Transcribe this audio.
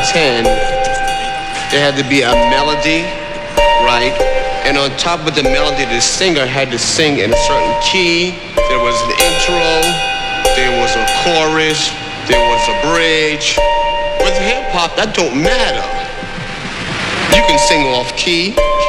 10, there had to be a melody, right? And on top of the melody, the singer had to sing in a certain key. There was an intro, there was a chorus, there was a bridge. With hip hop, that don't matter. You can sing off key,